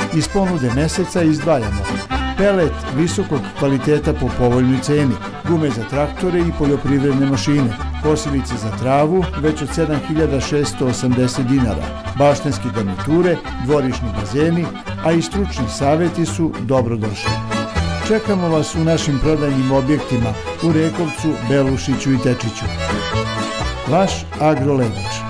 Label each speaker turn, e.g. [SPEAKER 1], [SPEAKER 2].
[SPEAKER 1] Iz ponude meseca izdvajamo pelet visokog kvaliteta po povoljnoj ceni, gume za traktore i poljoprivredne mašine, kosilice za travu već od 7.680 dinara, baštenske garniture, dvorišni bazeni, a i stručni savjeti su dobrodošli. Čekamo vas u našim prodajnim objektima u Rekovcu, Belušiću i Tečiću. Vaš Agrolegač.